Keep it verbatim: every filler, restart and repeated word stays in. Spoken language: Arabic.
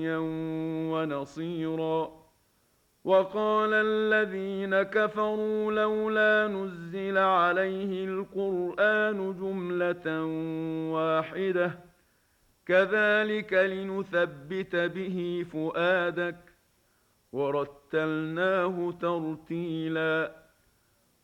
ونصيرا. وقال الذين كفروا لولا نزل عليه القرآن جملة واحدة كذلك لنثبت به فؤادك ورتلناه ترتيلا